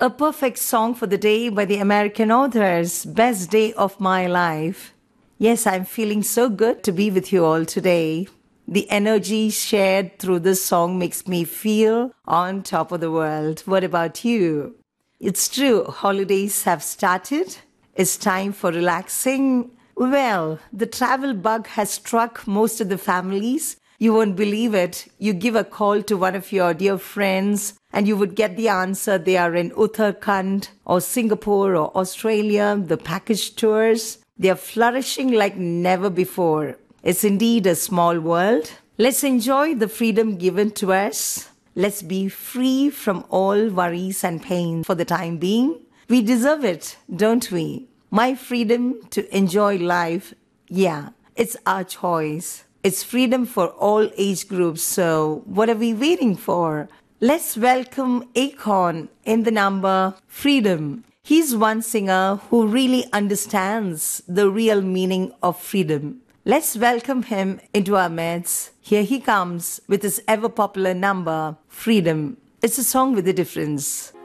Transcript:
A perfect song for the day by the American authors. Best day of my life. Yes, I'm feeling so good to be with you all today. The energy shared through this song makes me feel on top of the world. What about you? It's true, holidays have started. It's time for relaxing. Well, the travel bug has struck most of the families. You won't believe it. You give a call to one of your dear friends and you would get the answer they are in Uttarakhand or Singapore or Australia. The package tours, they are flourishing like never before. It's indeed a small world. Let's enjoy the freedom given to us. Let's be free from all worries and pain for the time being. We deserve it, don't we? My freedom to enjoy life, yeah, it's our choice. It's freedom for all age groups, so what are we waiting for? Let's welcome Akon in the number Freedom. He's one singer who really understands the real meaning of freedom. Let's welcome him into our midst. Here he comes with his ever popular number, Freedom. It's a song with a difference.